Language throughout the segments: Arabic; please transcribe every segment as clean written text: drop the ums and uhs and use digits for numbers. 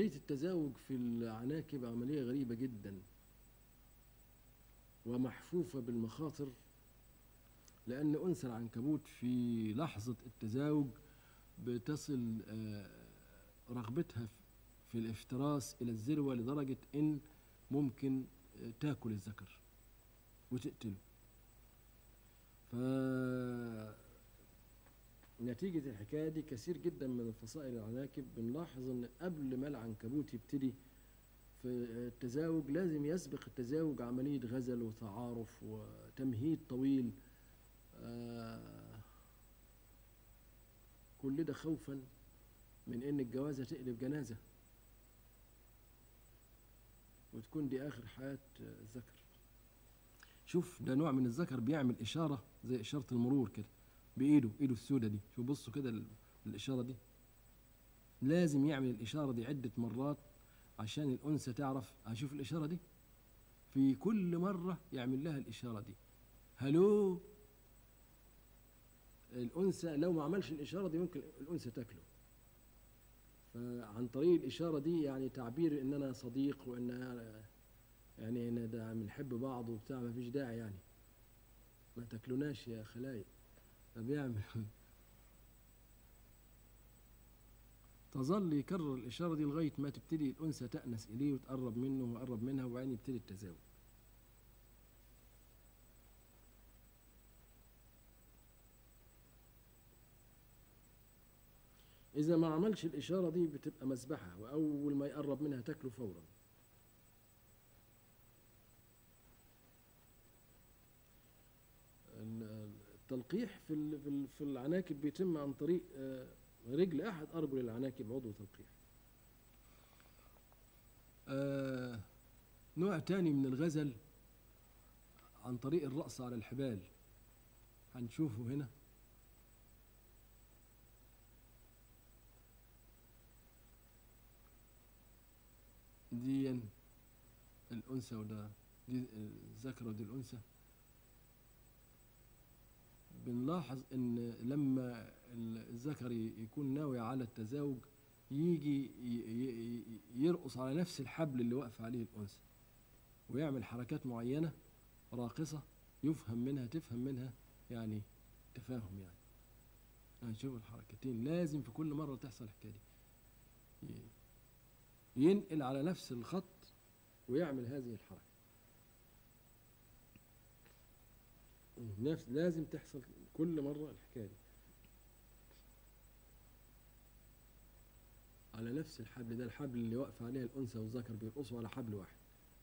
عملية التزاوج في العناكب عملية غريبة جدا ومحفوفة بالمخاطر، لأن أنثى العنكبوت في لحظة التزاوج بتصل رغبتها في الافتراس إلى الذروة، لدرجة إن ممكن تاكل الذكر وتقتله. نتيجة الحكاية دي كثير جدا من الفصائل العناكب بنلاحظ ان قبل ما العنكبوت يبتدي في التزاوج لازم يسبق التزاوج عملية غزل وتعارف وتمهيد طويل، كل ده خوفا من ان الجوازة تقلب جنازة وتكون دي اخر حياة الذكر. شوف ده نوع من الذكر بيعمل اشارة زي اشارة المرور كده بايده، ايده السوداء دي، شوف بصوا كده الاشارة دي، لازم يعمل الاشارة دي عدة مرات عشان الانثى تعرف. هشوف الاشارة دي في كل مرة يعمل لها الاشارة دي، هلو. الانثى لو ما عملش الاشارة دي ممكن الانثى تاكله، فعن طريق الاشارة دي يعني تعبير ان انا صديق وان يعني ان ده بنحب بعض وبتاع، ما فيش داعي يعني ما تاكلوناش يا خلايق. فبيعمل تظل يكرر الإشارة دي لغاية ما تبتدي الأنثى تأنس إليه وتقرب منه ويقرب منها، وبعدين يبتدي التزاوج. إذا ما عملش الإشارة دي بتبقى مذبحة، وأول ما يقرب منها تاكله فورا. التلقيح في العناكب بيتم عن طريق رجل أحد أرجل العناكب، عضو تلقيح. نوع تاني من الغزل عن طريق الرأس على الحبال، هنشوفه هنا. دي الأنثى وده دي الذكر ودي الأنثى. بنلاحظ إن لما الذكر يكون ناوي على التزاوج يجي يرقص على نفس الحبل اللي واقف عليه الأنثى ويعمل حركات معينة راقصة يفهم منها تفهم منها يعني تفاهم يعني. هنشوف الحركتين لازم في كل مرة تحصل الحكاية دي، ينقل على نفس الخط ويعمل هذه الحركة. لازم تحصل كل مرة الحكاية دي على نفس الحبل ده، الحبل اللي واقف عليه الأنثى والذكر بيرقصوا على حبل واحد.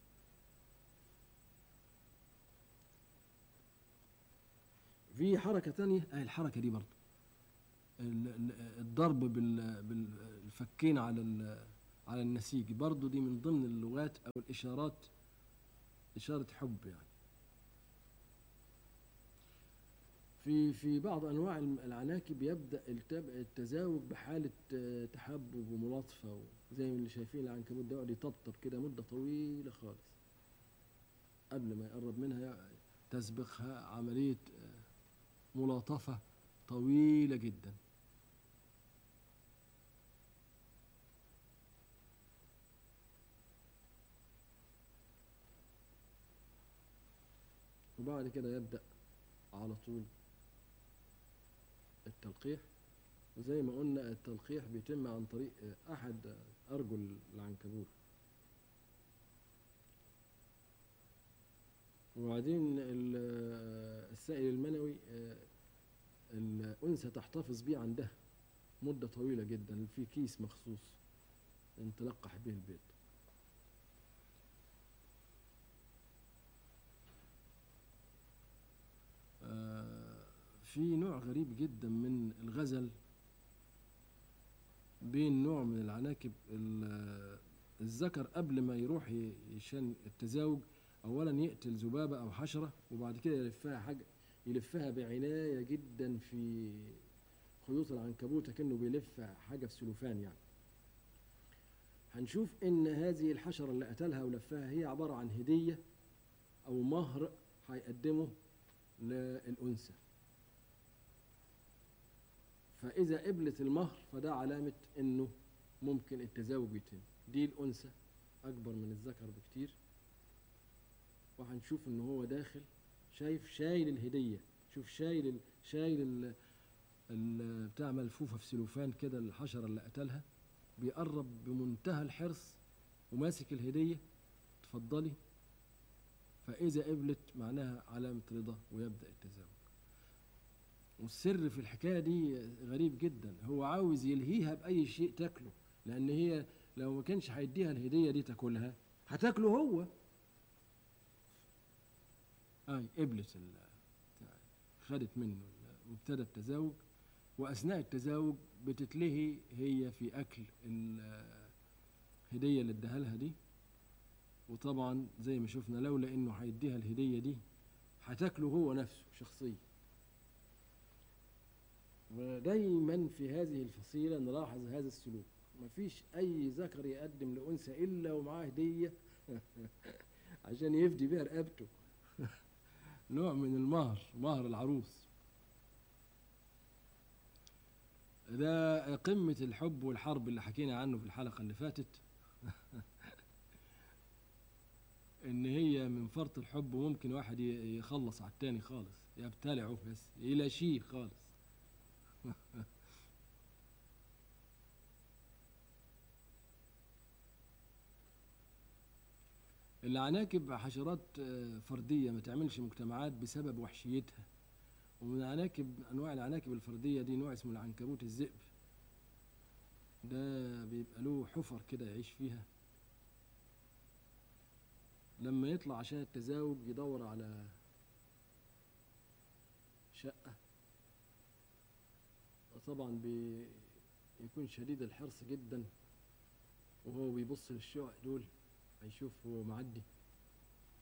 في حركة تانية الحركة دي برضه الضرب بالفكين على النسيج، برضه دي من ضمن اللغات أو الإشارات، إشارة حب يعني. في بعض أنواع العناكب يبدأ التزاوج بحالة تحبب وملاطفة، زي اللي شايفين العنكبوت ده يقعد يطبطب كده مدة طويلة خالص قبل ما يقرب منها، تسبقها عملية ملاطفة طويلة جدا. وبعد كده يبدأ على طول التلقيح. وزي ما قلنا التلقيح بيتم عن طريق أحد أرجل العنكبوت. وبعدين السائل المنوي الأنثى تحتفظ بيه عندها مدة طويلة جدا في كيس مخصوص ان تلقح به البيض. في نوع غريب جدا من الغزل بين نوع من العناكب. الذكر قبل ما يروح يشان التزاوج اولا يقتل ذبابة او حشرة، وبعد كده يلفها بعناية جدا في خيوط العنكبوت كأنه بيلف حاجة في سلوفان يعني. هنشوف ان هذه الحشرة اللي قتلها ولفها هي عبارة عن هدية او مهر هيقدمه للأنثى، فإذا قبلت المهر فده علامة إنه ممكن التزاوج يتم. دي الأنثى أكبر من الذكر بكتير، وهنشوف إن هو داخل شايل الهدية. شوف شايل بتاع ملفوفة في سلوفان كده، الحشرة اللي قتلها، بيقرب بمنتهى الحرص وماسك الهدية. اتفضلي. فإذا قبلت معناها علامة رضا ويبدأ التزاوج. والسر في الحكاية دي غريب جدا، هو عاوز يلهيها بأي شيء تاكله، لأن هي لو ما كانش هيديها الهدية دي تاكلها هتاكله هو. قبلت خدت منه وابتدى التزاوج. وأثناء التزاوج بتتلهي هي في أكل الهدية اللي اداها لها دي. وطبعا زي ما شفنا لولا إنه هيديها الهدية دي هتاكله هو نفسه شخصيا. ودايما في هذه الفصيلة نلاحظ هذا السلوك، مفيش أي ذكر يقدم لأنثى إلا ومعاه هدية عشان يفدي بيها رقبته نوع من مهر العروس. ده قمة الحب والحرب اللي حكينا عنه في الحلقة اللي فاتت إن هي من فرط الحب ممكن واحد يخلص على التاني خالص، يبتلعه بس يلاشيه خالص العناكب حشرات فردية ما تعملش مجتمعات بسبب وحشيتها. ومن أنواع العناكب الفردية دي نوع اسمه العنكبوت الذئب. ده بيبقى له حفر كده يعيش فيها. لما يطلع عشان التزاوج يدور على شقة، طبعا بيكون شديد الحرص جدا، وهو بيبص للشقق دول هيشوف هو معدي